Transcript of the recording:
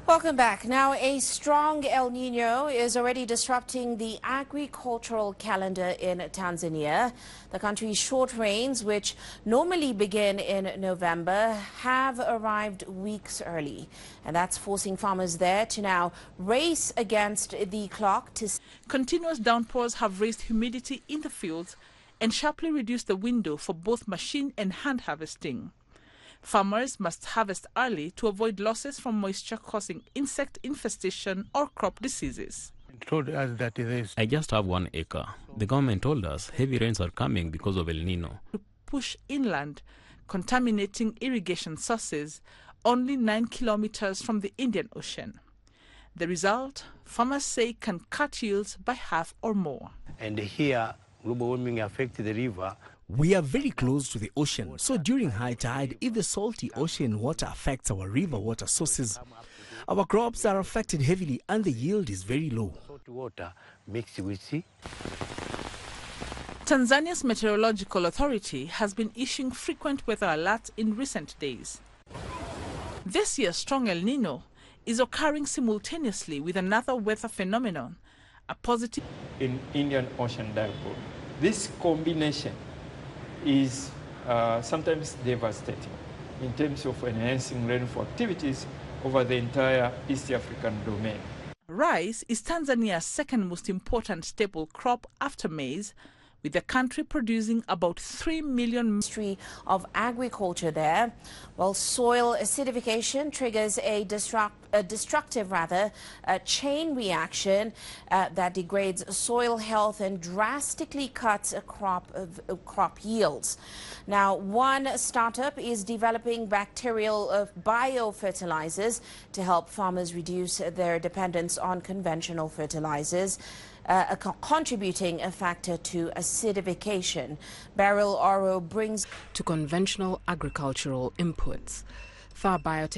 Welcome back. Now, a strong El Nino is already disrupting the agricultural calendar in Tanzania. The country's short rains, which normally begin in November, have arrived weeks early. And that's forcing farmers there to now race against the clock to... Continuous downpours have raised humidity in the fields and sharply reduced the window for both machine and hand harvesting. Farmers must harvest early to avoid losses from moisture causing insect infestation or crop diseases. I just have 1 acre. The government told us heavy rains are coming because of El Nino. To push inland, contaminating irrigation sources only 9 kilometers from the Indian Ocean. The result, farmers say, can cut yields by half or more. And here, global warming affects the river. We are very close to the ocean, so during high tide, if the salty ocean water affects our river water sources, our crops are affected heavily and the yield is very low. Salty water mixed with sea. Tanzania's Meteorological Authority has been issuing frequent weather alerts in recent days. This year's strong El Nino is occurring simultaneously with another weather phenomenon, a positive in Indian Ocean dipole. This combination is sometimes devastating in terms of enhancing rainfall activities over the entire East African domain. Rice is Tanzania's second most important staple crop after maize, with the country producing about 3 million. Ministry of Agriculture there. Well, soil acidification triggers a destructive chain reaction that degrades soil health and drastically cuts crop yields. Now, one startup is developing bacterial biofertilizers to help farmers reduce their dependence on conventional fertilizers. Contributing a factor to acidification. Beryl Oro brings to conventional agricultural inputs. Far Biotech